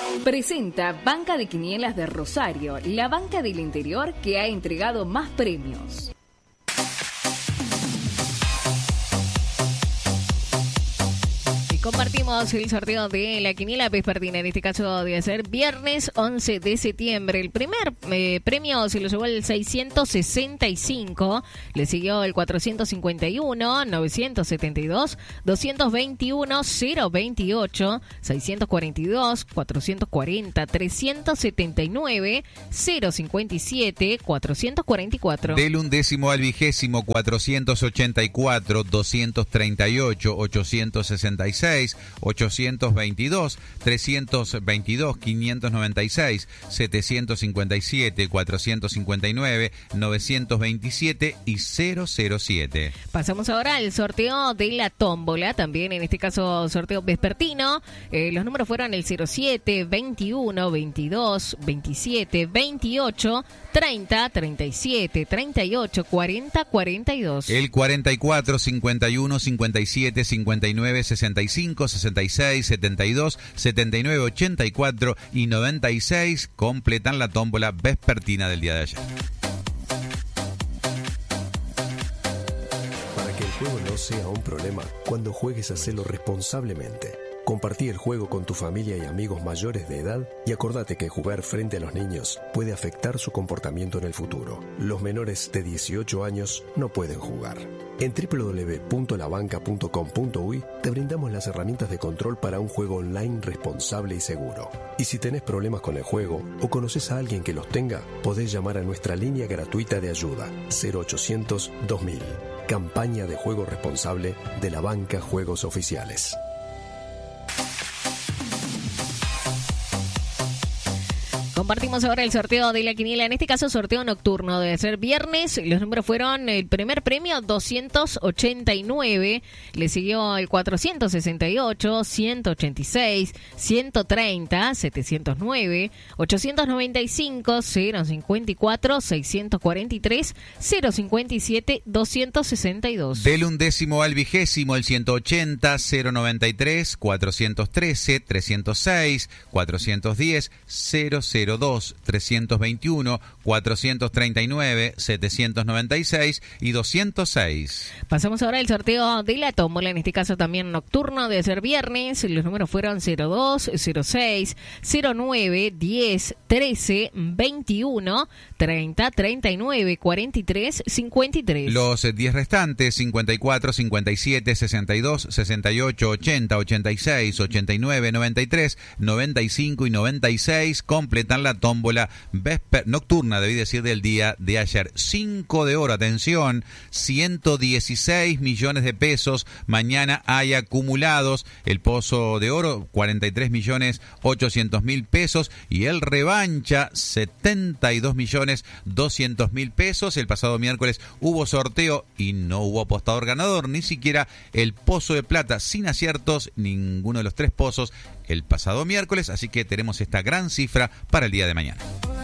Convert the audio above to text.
Presenta Banca de Quinielas de Rosario, la banca del interior que ha entregado más premios. Compartimos el sorteo de la quiniela vespertina, en este caso debe ser viernes 11 de septiembre. El primer premio se lo llevó el 665, le siguió el 451, 972, 221, 028, 642, 440, 379, 057, 444. Del 1º al 20º, 484, 238, 866, 822, 322, 596, 757, 459, 927 y 007. Pasamos ahora al sorteo de la tómbola, también en este caso sorteo vespertino. Los números fueron el 07, 21, 22, 27, 28, 30, 37, 38, 40, 42. El 44, 51, 57, 59, 65, 66, 72, 79, 84 y 96 completan la tómbola vespertina del día de ayer. Para que el juego no sea un problema, cuando juegues, hacelo responsablemente. Compartí el juego con tu familia y amigos mayores de edad y acordate que jugar frente a los niños puede afectar su comportamiento en el futuro. Los menores de 18 años no pueden jugar. En www.labanca.com.uy te brindamos las herramientas de control para un juego online responsable y seguro. Y si tenés problemas con el juego o conoces a alguien que los tenga, podés llamar a nuestra línea gratuita de ayuda 0800 2000. Campaña de juego responsable de la Banca Juegos Oficiales. Compartimos ahora el sorteo de la quiniela, en este caso sorteo nocturno, debe ser viernes. Los números fueron el primer premio 289, le siguió el 468, 186, 130, 709, 895, 054, 643, 057, 262. Del 1º al 20º, el 180, 093, 413, 306, 410, 002, 321, 439, 796 y 206. Pasamos ahora al sorteo de la tómbola, en este caso también nocturno, debe ser viernes. Los números fueron 02, 06, 09, 10, 13, 21, 30, 39, 43, 53. Los 10 restantes, 54, 57, 62, 68, 80, 86, 89, 93, 95 y 96 completan la tómbola nocturna, debí decir, del día de ayer. 5 de oro, atención, 116 millones de pesos. Mañana hay acumulados. El pozo de oro, 43 millones 800 mil pesos. Y el revancha, 72 millones 200 mil pesos. El pasado miércoles hubo sorteo y no hubo apostador ganador, ni siquiera el pozo de plata, sin aciertos, ninguno de los 3 pozos el pasado miércoles, así que tenemos esta gran cifra para el día de mañana.